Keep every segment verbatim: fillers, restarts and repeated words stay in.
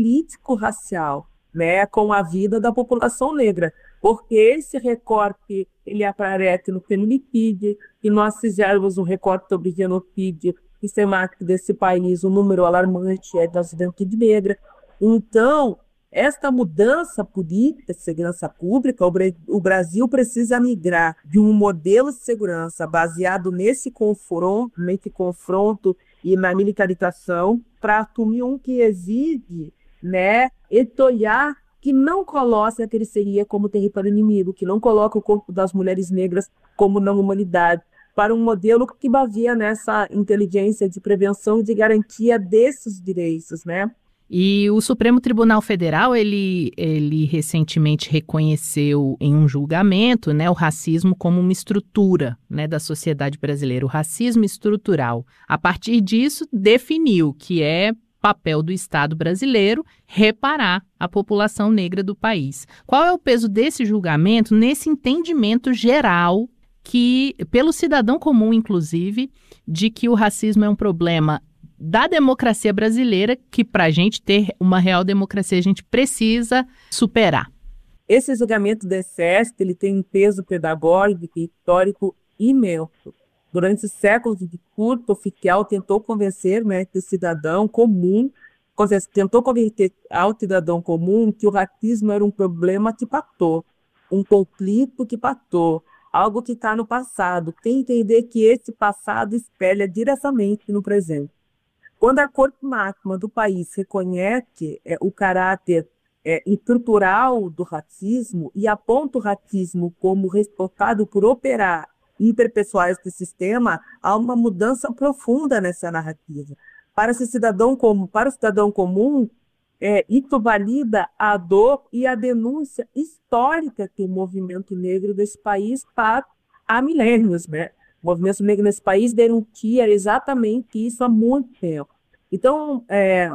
político-racial, né, com a vida da população negra, porque esse recorte ele aparece no feminicídio, e nós fizemos um recorte sobre genocídio sistemático desse país, um número alarmante é da juventude negra. Então, esta mudança política de segurança pública, o Brasil precisa migrar de um modelo de segurança baseado nesse confronto, nesse confronto e na militarização, para assumir um que exige, né, esse olhar que não coloca a periferia como território inimigo, que não coloca o corpo das mulheres negras como não humanidade, para um modelo que baseia nessa inteligência de prevenção e de garantia desses direitos, né? E o Supremo Tribunal Federal, ele, ele recentemente reconheceu em um julgamento, né, o racismo como uma estrutura, né, da sociedade brasileira, o racismo estrutural. A partir disso, definiu que é papel do Estado brasileiro reparar a população negra do país. Qual é o peso desse julgamento nesse entendimento geral que, pelo cidadão comum, inclusive, de que o racismo é um problema da democracia brasileira, que para a gente ter uma real democracia a gente precisa superar? Esse julgamento do S S ele tem um peso pedagógico e histórico imenso. Durante séculos, o discurso oficial tentou convencer, né, que o cidadão comum, tentou convencer ao cidadão comum que o racismo era um problema que passou, um conflito que passou, algo que está no passado. Tem que entender que esse passado espelha diretamente no presente. Quando a Corte Máxima do país reconhece é, o caráter é, estrutural do racismo e aponta o racismo como responsável por operar hiperpessoal esse sistema, há uma mudança profunda nessa narrativa. Para esse cidadão comum, para o cidadão comum, é, isso valida a dor e a denúncia histórica que o movimento negro desse país faz há milênios, né? O movimento negro nesse país denuncia exatamente isso há muito tempo. Então, é,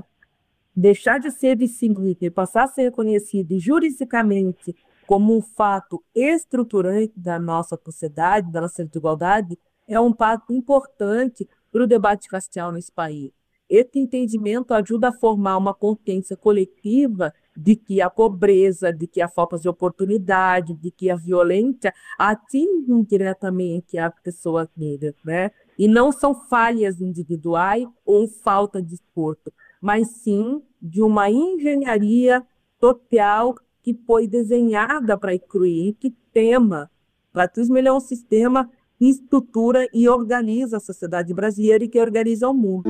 deixar de ser distinguido e passar a ser reconhecido juridicamente como um fato estruturante da nossa sociedade, da nossa desigualdade, é um passo importante para o debate racial nesse país. Esse entendimento ajuda a formar uma consciência coletiva de que a pobreza, de que a falta de oportunidade, de que a violência atingem diretamente as pessoas negras, né? E não são falhas individuais ou falta de esforço, mas sim de uma engenharia social que foi desenhada para incluir, que tema. O racismo ele é um sistema que estrutura e organiza a sociedade brasileira e que organiza o mundo.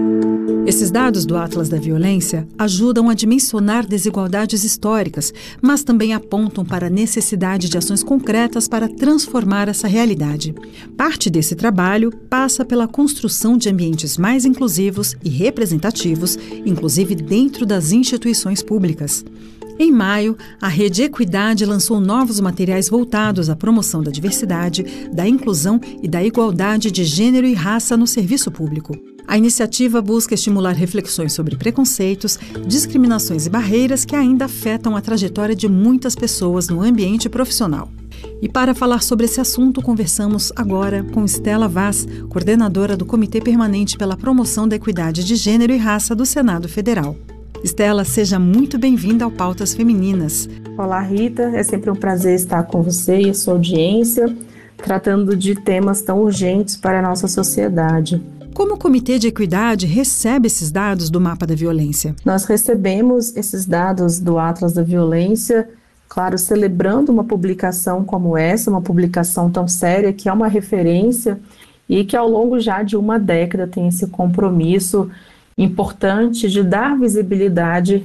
Esses dados do Atlas da Violência ajudam a dimensionar desigualdades históricas, mas também apontam para a necessidade de ações concretas para transformar essa realidade. Parte desse trabalho passa pela construção de ambientes mais inclusivos e representativos, inclusive dentro das instituições públicas. Em maio, a Rede Equidade lançou novos materiais voltados à promoção da diversidade, da inclusão e da igualdade de gênero e raça no serviço público. A iniciativa busca estimular reflexões sobre preconceitos, discriminações e barreiras que ainda afetam a trajetória de muitas pessoas no ambiente profissional. E para falar sobre esse assunto, conversamos agora com Estela Vaz, coordenadora do Comitê Permanente pela Promoção da Equidade de Gênero e Raça do Senado Federal. Estela, seja muito bem-vinda ao Pautas Femininas. Olá, Rita. É sempre um prazer estar com você e a sua audiência, tratando de temas tão urgentes para a nossa sociedade. Como o Comitê de Equidade recebe esses dados do Mapa da Violência? Nós recebemos esses dados do Atlas da Violência, claro, celebrando uma publicação como essa, uma publicação tão séria, que é uma referência e que ao longo já de uma década tem esse compromisso importante de dar visibilidade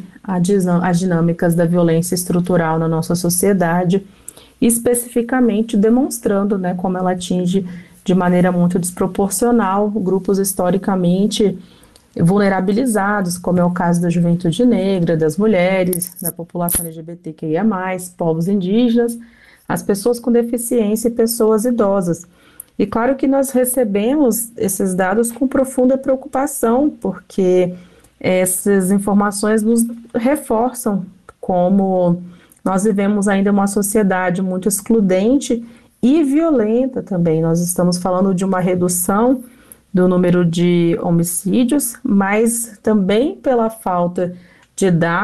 às dinâmicas da violência estrutural na nossa sociedade, especificamente demonstrando, né, como ela atinge de maneira muito desproporcional grupos historicamente vulnerabilizados, como é o caso da juventude negra, das mulheres, da população L G B T Q I A mais, povos indígenas, as pessoas com deficiência e pessoas idosas. E claro que nós recebemos esses dados com profunda preocupação, porque essas informações nos reforçam como nós vivemos ainda uma sociedade muito excludente e violenta também. Nós estamos falando de uma redução do número de homicídios, mas também pela falta de dados